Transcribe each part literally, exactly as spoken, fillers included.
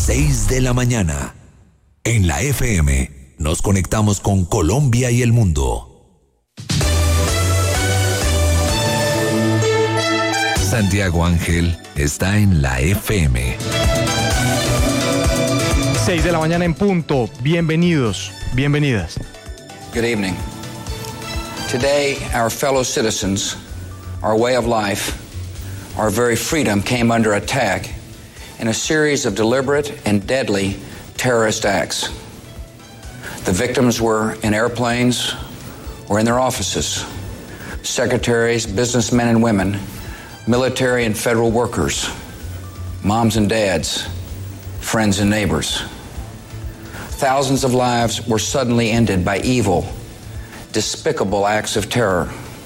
seis de la mañana. En la F M nos conectamos con Colombia y el mundo. Santiago Ángel está en la F M. seis de la mañana en punto. Bienvenidos, bienvenidas. Good evening. Today, our fellow citizens, our way of life, our very freedom came under attack in a series of deliberate and deadly terrorist acts. The victims were in airplanes or in their offices. Secretaries, businessmen and women, military and federal workers, moms and dads, friends and neighbors. Thousands of lives were suddenly ended by evil, despicable acts of terror.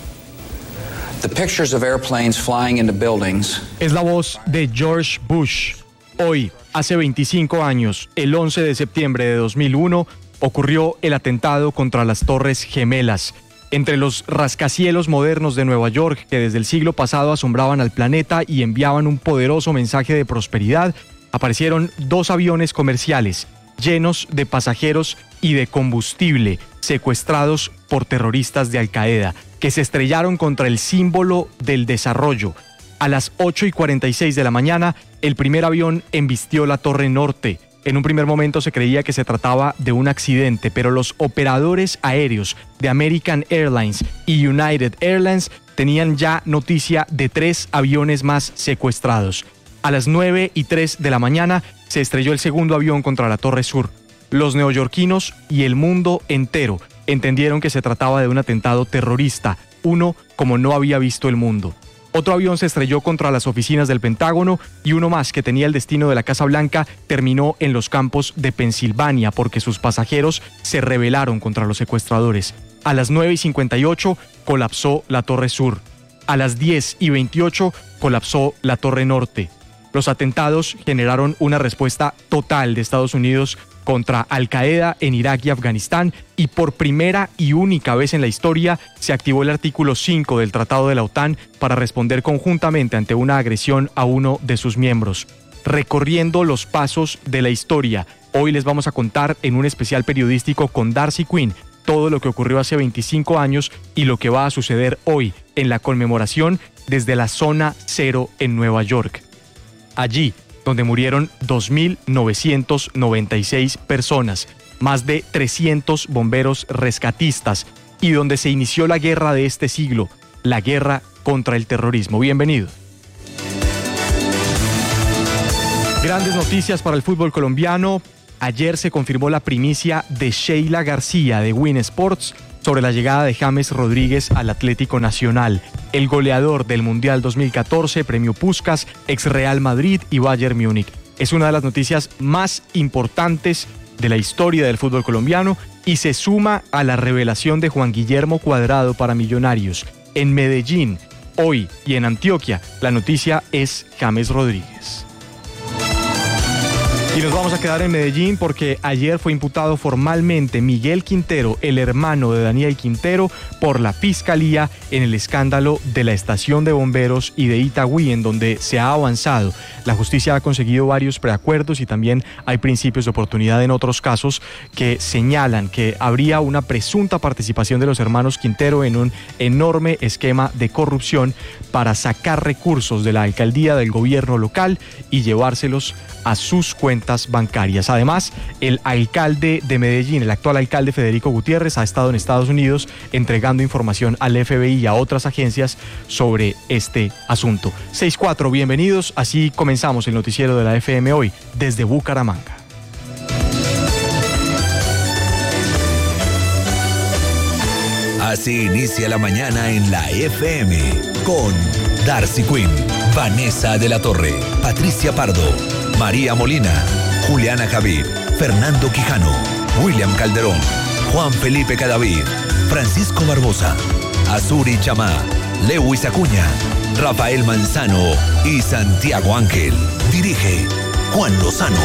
The pictures of airplanes flying into buildings. Es la voz de George Bush. Hoy, hace veinticinco años, el once de septiembre de dos mil uno, ocurrió el atentado contra las Torres Gemelas. Entre los rascacielos modernos de Nueva York, que desde el siglo pasado asombraban al planeta y enviaban un poderoso mensaje de prosperidad, aparecieron dos aviones comerciales llenos de pasajeros y de combustible, secuestrados por terroristas de Al Qaeda, que se estrellaron contra el símbolo del desarrollo. A las ocho y cuarenta y seis de la mañana, el primer avión embistió la Torre Norte. En un primer momento se creía que se trataba de un accidente, pero los operadores aéreos de American Airlines y United Airlines tenían ya noticia de tres aviones más secuestrados. A las nueve y tres de la mañana se estrelló el segundo avión contra la Torre Sur. Los neoyorquinos y el mundo entero entendieron que se trataba de un atentado terrorista, uno como no había visto el mundo. Otro avión se estrelló contra las oficinas del Pentágono y uno más, que tenía el destino de la Casa Blanca, terminó en los campos de Pensilvania porque sus pasajeros se rebelaron contra los secuestradores. A las nueve y cincuenta y ocho colapsó la Torre Sur. A las diez y veintiocho colapsó la Torre Norte. Los atentados generaron una respuesta total de Estados Unidos contra Al Qaeda en Irak y Afganistán, y por primera y única vez en la historia se activó el artículo cinco del Tratado de la OTAN para responder conjuntamente ante una agresión a uno de sus miembros. Recorriendo los pasos de la historia, hoy les vamos a contar en un especial periodístico con Darcy Quinn todo lo que ocurrió hace veinticinco años y lo que va a suceder hoy en la conmemoración desde la Zona Cero en Nueva York. Allí, donde murieron dos mil novecientas noventa y seis personas, más de trescientos bomberos rescatistas, y donde se inició la guerra de este siglo, la guerra contra el terrorismo. Bienvenido. Grandes noticias para el fútbol colombiano. Ayer se confirmó la primicia de Sheila García de Win Sports sobre la llegada de James Rodríguez al Atlético Nacional, el goleador del Mundial dos mil catorce, Premio Puskás, ex Real Madrid y Bayern Múnich. Es una de las noticias más importantes de la historia del fútbol colombiano y se suma a la revelación de Juan Guillermo Cuadrado para Millonarios. En Medellín, hoy y en Antioquia, la noticia es James Rodríguez. Y nos vamos a quedar en Medellín porque ayer fue imputado formalmente Miguel Quintero, el hermano de Daniel Quintero, por la Fiscalía en el escándalo de la estación de bomberos y de Itagüí, en donde se ha avanzado. La justicia ha conseguido varios preacuerdos y también hay principios de oportunidad en otros casos que señalan que habría una presunta participación de los hermanos Quintero en un enorme esquema de corrupción para sacar recursos de la alcaldía del gobierno local y llevárselos a sus cuentas bancarias. Además, el alcalde de Medellín, el actual alcalde Federico Gutiérrez, ha estado en Estados Unidos entregando información al F B I y a otras agencias sobre este asunto. seis cuatro, bienvenidos. Así comenzamos el noticiero de la F M hoy desde Bucaramanga. Así inicia la mañana en la F M con Darcy Quinn, Vanessa de la Torre, Patricia Pardo, María Molina, Juliana Javid, Fernando Quijano, William Calderón, Juan Felipe Cadavid, Francisco Barbosa, Azuri Chamá, Lewis Acuña, Rafael Manzano y Santiago Ángel. Dirige Juan Lozano.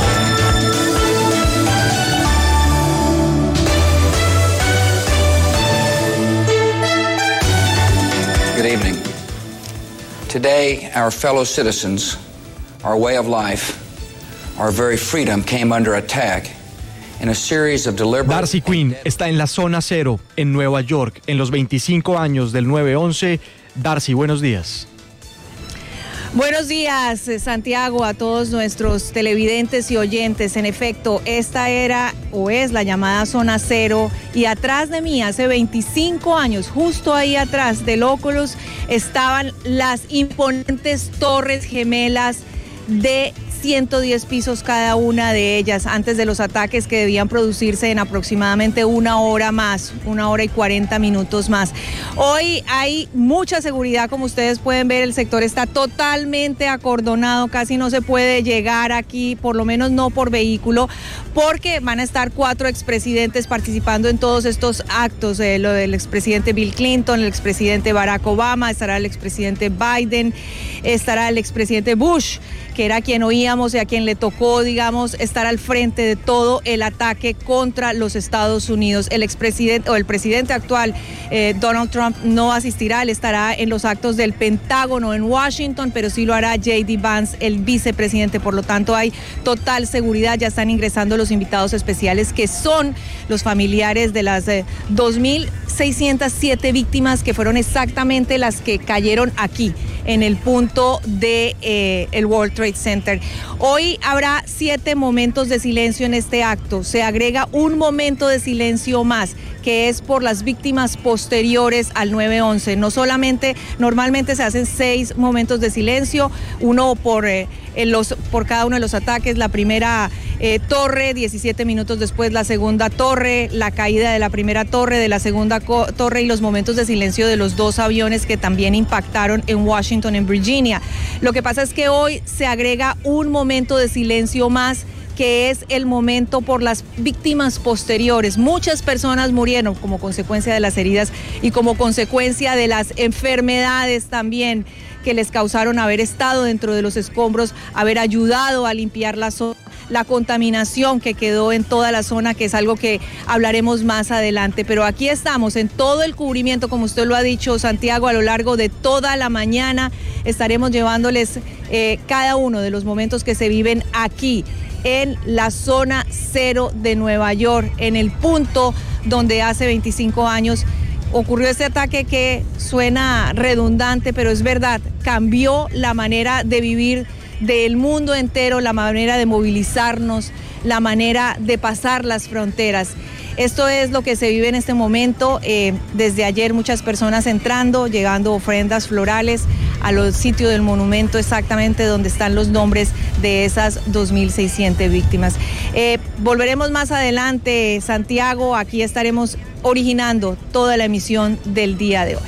Good evening. Today, our fellow citizens, our way of life, our very freedom came under attack in a series of deliberate... Darcy Quinn está en la zona cero en Nueva York en los veinticinco años del nueve once. Darcy, buenos días. Buenos días, Santiago, a todos nuestros televidentes y oyentes. En efecto, esta era o es la llamada zona cero y atrás de mí, hace veinticinco años, justo ahí atrás del Oculus, estaban las imponentes torres gemelas de ciento diez pisos cada una de ellas, antes de los ataques que debían producirse en aproximadamente una hora más, una hora y cuarenta minutos más. Hoy hay mucha seguridad, como ustedes pueden ver, el sector está totalmente acordonado, casi no se puede llegar aquí, por lo menos no por vehículo, porque van a estar cuatro expresidentes participando en todos estos actos, eh, lo del expresidente Bill Clinton, el expresidente Barack Obama, estará el expresidente Biden, estará el expresidente Bush, que era quien oíamos y a quien le tocó, digamos, estar al frente de todo el ataque contra los Estados Unidos. El expresidente o el presidente actual, eh, Donald Trump, no asistirá, él estará en los actos del Pentágono en Washington, pero sí lo hará J D Vance, el vicepresidente. Por lo tanto, hay total seguridad. Ya están ingresando los invitados especiales, que son los familiares de las eh, dos mil seiscientas siete víctimas, que fueron exactamente las que cayeron aquí, en el punto de eh, el World Trade Center. Hoy habrá siete momentos de silencio en este acto. Se agrega un momento de silencio más, que es por las víctimas posteriores al nueve once. No solamente, normalmente se hacen seis momentos de silencio, uno por, eh, en los, por cada uno de los ataques. La primera eh, torre, diecisiete minutos después la segunda torre, la caída de la primera torre, de la segunda torre y los momentos de silencio de los dos aviones que también impactaron en Washington, en Virginia. Lo que pasa es que hoy se agrega un momento de silencio más, que es el momento por las víctimas posteriores. Muchas personas murieron como consecuencia de las heridas y como consecuencia de las enfermedades también que les causaron haber estado dentro de los escombros, haber ayudado a limpiar la zona, la contaminación que quedó en toda la zona, que es algo que hablaremos más adelante. Pero aquí estamos en todo el cubrimiento, como usted lo ha dicho, Santiago, a lo largo de toda la mañana estaremos llevándoles eh, cada uno de los momentos que se viven aquí en la zona cero de Nueva York, en el punto donde hace veinticinco años ocurrió este ataque que suena redundante, pero es verdad, cambió la manera de vivir del mundo entero, la manera de movilizarnos, la manera de pasar las fronteras. Esto es lo que se vive en este momento. Eh, desde ayer muchas personas entrando, llegando ofrendas florales a los sitios del monumento, exactamente donde están los nombres de esas dos mil seiscientas víctimas. Eh, volveremos más adelante, Santiago, aquí estaremos originando toda la emisión del día de hoy.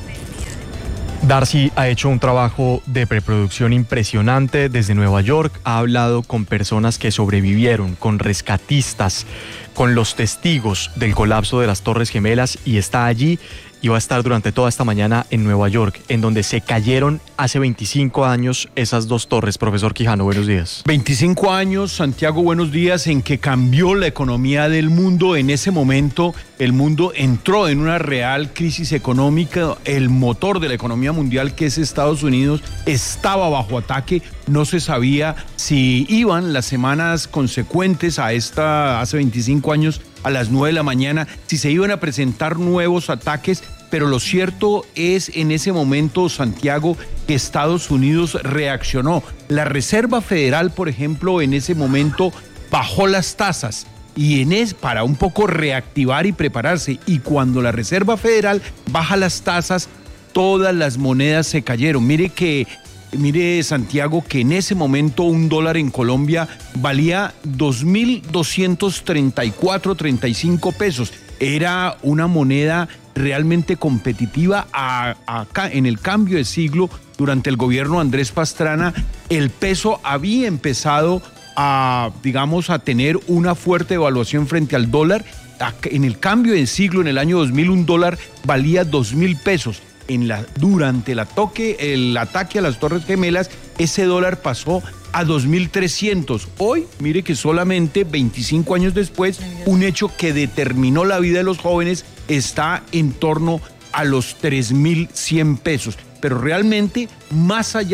Darcy ha hecho un trabajo de preproducción impresionante desde Nueva York, ha hablado con personas que sobrevivieron, con rescatistas, con los testigos del colapso de las Torres Gemelas, y está allí y va a estar durante toda esta mañana en Nueva York, en donde se cayeron hace veinticinco años esas dos torres. Profesor Quijano, buenos días. veinticinco años, Santiago, buenos días, en que cambió la economía del mundo. En ese momento el mundo entró en una real crisis económica. El motor de la economía mundial, que es Estados Unidos, estaba bajo ataque. No se sabía si iban las semanas consecuentes a esta, hace veinticinco años, a las nueve de la mañana, si se iban a presentar nuevos ataques, pero lo cierto es en ese momento, Santiago, que Estados Unidos reaccionó. La Reserva Federal, por ejemplo, en ese momento bajó las tasas y en es para un poco reactivar y prepararse. Y cuando la Reserva Federal baja las tasas, todas las monedas se cayeron. Mire que Mire, Santiago, que en ese momento un dólar en Colombia valía dos mil doscientos treinta y cuatro, treinta y cinco pesos. Era una moneda realmente competitiva. A, acá, en el cambio de siglo, durante el gobierno Andrés Pastrana, el peso había empezado a, digamos, a tener una fuerte evaluación frente al dólar. En el cambio de siglo, en el año dos mil, un dólar valía dos mil pesos. En la, durante el, toque, el ataque a las Torres Gemelas, ese dólar pasó a dos mil trescientos. Hoy, mire que solamente veinticinco años después, un hecho que determinó la vida de los jóvenes está en torno a los tres mil cien pesos. Pero realmente, más allá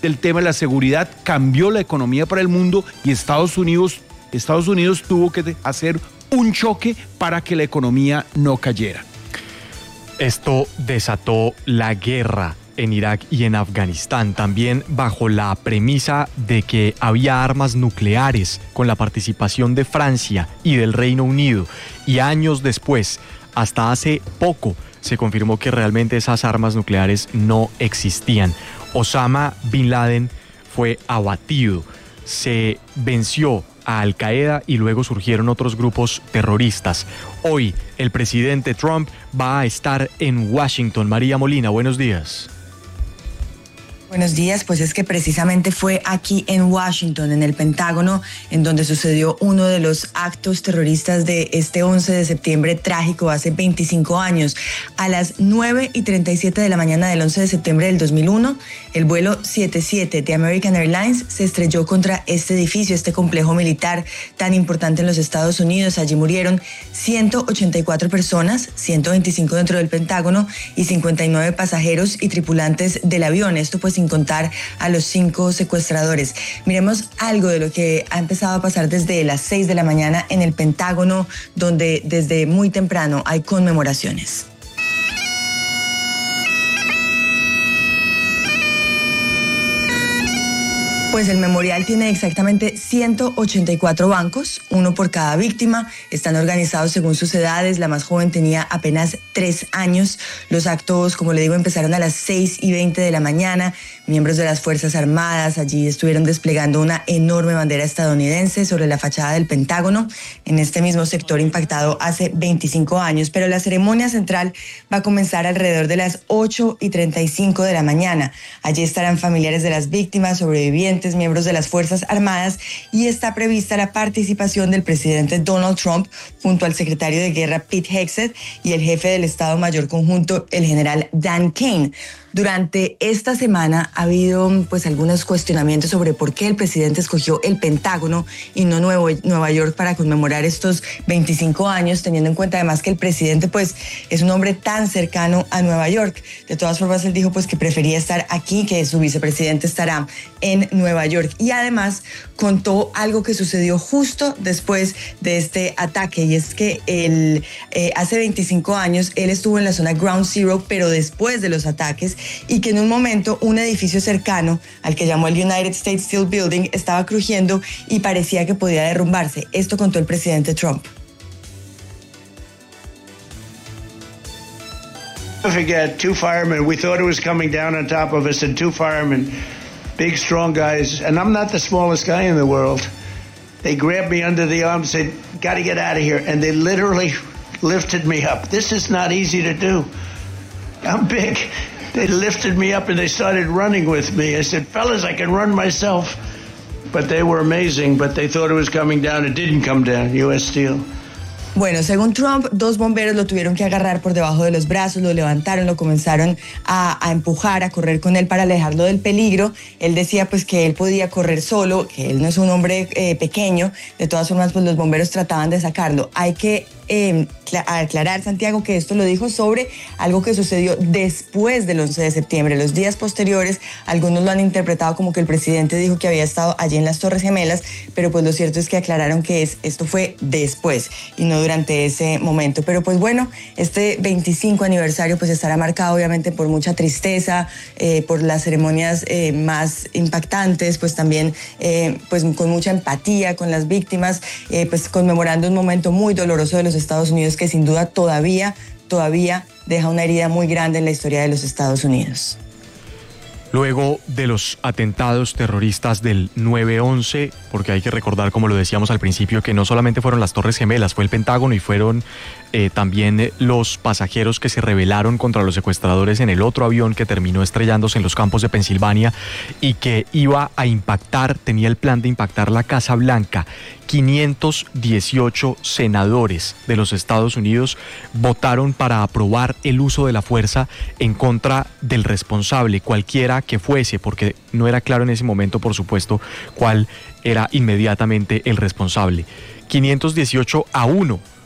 del tema de la seguridad, cambió la economía para el mundo y Estados Unidos, Estados Unidos tuvo que hacer un choque para que la economía no cayera. Esto desató la guerra en Irak y en Afganistán, también bajo la premisa de que había armas nucleares con la participación de Francia y del Reino Unido. Y años después, hasta hace poco, se confirmó que realmente esas armas nucleares no existían. Osama Bin Laden fue abatido, se venció a Al Qaeda y luego surgieron otros grupos terroristas. Hoy el presidente Trump va a estar en Washington. María Molina, buenos días. Buenos días, pues es que precisamente fue aquí en Washington, en el Pentágono, en donde sucedió uno de los actos terroristas de este once de septiembre trágico hace veinticinco años. A las nueve y treinta y siete de la mañana del once de septiembre del dos mil uno, el vuelo setenta y siete de American Airlines se estrelló contra este edificio, este complejo militar tan importante en los Estados Unidos. Allí murieron ciento ochenta y cuatro personas, ciento veinticinco dentro del Pentágono y cincuenta y nueve pasajeros y tripulantes del avión. Esto pues sin contar a los cinco secuestradores. Miremos algo de lo que ha empezado a pasar desde las seis de la mañana en el Pentágono, donde desde muy temprano hay conmemoraciones. Pues el memorial tiene exactamente ciento ochenta y cuatro bancos, uno por cada víctima. Están organizados según sus edades. La más joven tenía apenas tres años. Los actos, como le digo, empezaron a las seis y veinte de la mañana. Miembros de las Fuerzas Armadas allí estuvieron desplegando una enorme bandera estadounidense sobre la fachada del Pentágono, en este mismo sector impactado hace veinticinco años. Pero la ceremonia central va a comenzar alrededor de las ocho y treinta y cinco de la mañana. Allí estarán familiares de las víctimas, sobrevivientes, miembros de las Fuerzas Armadas, y está prevista la participación del presidente Donald Trump junto al secretario de Guerra Pete Hegseth y el jefe del Estado Mayor Conjunto, el general Dan Kane. Durante esta semana ha habido pues algunos cuestionamientos sobre por qué el presidente escogió el Pentágono y no Nuevo, Nueva York para conmemorar estos veinticinco años, teniendo en cuenta además que el presidente pues es un hombre tan cercano a Nueva York. De todas formas, él dijo pues que prefería estar aquí, que su vicepresidente estará en Nueva York. Y además contó algo que sucedió justo después de este ataque, y es que él, eh, hace veinticinco años él estuvo en la zona Ground Zero, pero después de los ataques, y que en un momento un edificio cercano al que llamó el United States Steel Building estaba crujiendo y parecía que podía derrumbarse. Esto contó el presidente Trump. Don't forget, two firemen, we thought it was coming down on top of us, and two firemen, big, strong guys, and I'm not the smallest guy in the world. They grabbed me under the arm and said, gotta get out of here, and they literally lifted me up. This is not easy to do. I'm big. They lifted me up and they started running with me. I said, fellas, I can run myself. But they were amazing, but they thought it was coming down. It didn't come down, U S Steel. Bueno, según Trump, dos bomberos lo tuvieron que agarrar por debajo de los brazos, lo levantaron, lo comenzaron a, a empujar, a correr con él para alejarlo del peligro. Él decía pues que él podía correr solo, que él no es un hombre eh, pequeño. De todas formas, pues los bomberos trataban de sacarlo. Hay que eh, aclarar, Santiago, que esto lo dijo sobre algo que sucedió después del once de septiembre. Los días posteriores, algunos lo han interpretado como que el presidente dijo que había estado allí en las Torres Gemelas, pero pues lo cierto es que aclararon que es, esto fue después y no durante ese momento. Pero pues bueno, este veinticinco aniversario pues estará marcado obviamente por mucha tristeza, eh, por las ceremonias eh, más impactantes, pues también eh, pues con mucha empatía con las víctimas, eh, pues conmemorando un momento muy doloroso de los Estados Unidos que sin duda todavía, todavía deja una herida muy grande en la historia de los Estados Unidos. Luego de los atentados terroristas del nueve once, porque hay que recordar, como lo decíamos al principio, que no solamente fueron las Torres Gemelas, fue el Pentágono y fueron eh, también los pasajeros que se rebelaron contra los secuestradores en el otro avión que terminó estrellándose en los campos de Pensilvania y que iba a impactar, tenía el plan de impactar la Casa Blanca. quinientos dieciocho senadores de los Estados Unidos votaron para aprobar el uso de la fuerza en contra del responsable, cualquiera que fuese, porque no era claro en ese momento, por supuesto, cuál era inmediatamente el responsable. quinientos dieciocho a uno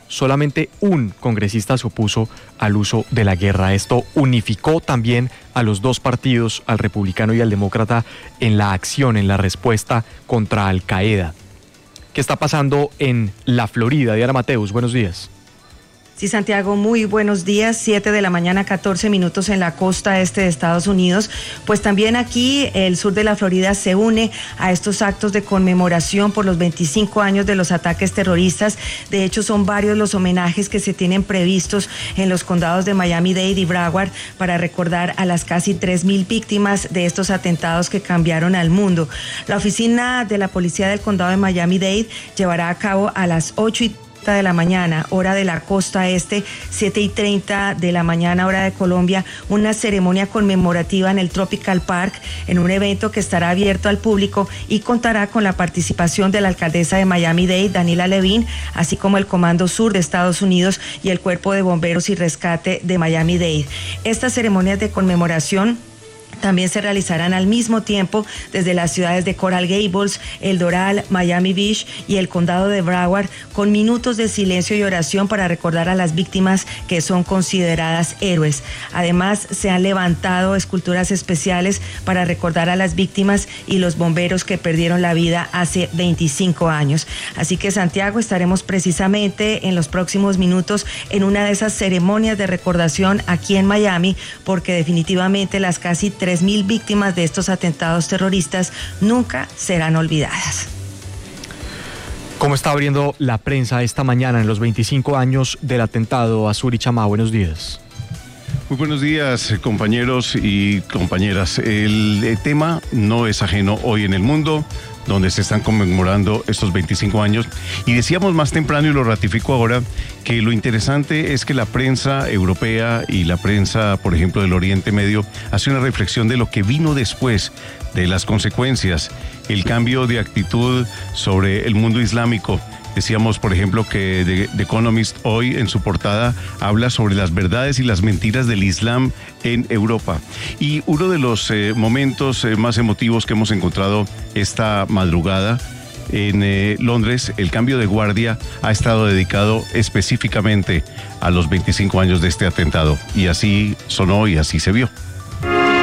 solamente un congresista se opuso al uso de la guerra. Esto unificó también a los dos partidos, al republicano y al demócrata, en la acción, en la respuesta contra Al Qaeda. ¿Qué está pasando en la Florida? Diana Mateus, buenos días. Sí, Santiago, muy buenos días. Siete de la mañana, catorce minutos en la costa este de Estados Unidos. Pues también aquí el sur de la Florida se une a estos actos de conmemoración por los veinticinco años de los ataques terroristas. De hecho, son varios los homenajes que se tienen previstos en los condados de Miami-Dade y Broward para recordar a las casi tres mil víctimas de estos atentados que cambiaron al mundo. La oficina de la policía del condado de Miami-Dade llevará a cabo a las ocho y de la mañana, hora de la costa este, siete y treinta de la mañana, hora de Colombia, una ceremonia conmemorativa en el Tropical Park, en un evento que estará abierto al público y contará con la participación de la alcaldesa de Miami-Dade, Daniela Levine, así como el Comando Sur de Estados Unidos y el Cuerpo de Bomberos y Rescate de Miami-Dade. Estas ceremonias de conmemoración también se realizarán al mismo tiempo desde las ciudades de Coral Gables, El Doral, Miami Beach y el condado de Broward, con minutos de silencio y oración para recordar a las víctimas que son consideradas héroes. Además, se han levantado esculturas especiales para recordar a las víctimas y los bomberos que perdieron la vida hace veinticinco años. Así que, Santiago, estaremos precisamente en los próximos minutos en una de esas ceremonias de recordación aquí en Miami, porque definitivamente las casi tres mil víctimas de estos atentados terroristas nunca serán olvidadas. ¿Cómo está abriendo la prensa esta mañana en los veinticinco años del atentado a Zuri Chamá? Buenos días. Muy buenos días, compañeros y compañeras. El tema no es ajeno hoy en el mundo, donde se están conmemorando estos veinticinco años. Y decíamos más temprano, y lo ratifico ahora, que lo interesante es que la prensa europea y la prensa, por ejemplo, del Oriente Medio, hace una reflexión de lo que vino después, de las consecuencias, el cambio de actitud sobre el mundo islámico. Decíamos, por ejemplo, que The Economist hoy en su portada habla sobre las verdades y las mentiras del Islam en Europa. Y uno de los eh, momentos eh, más emotivos que hemos encontrado esta madrugada en eh, Londres, el cambio de guardia ha estado dedicado específicamente a los veinticinco años de este atentado. Y así sonó y así se vio.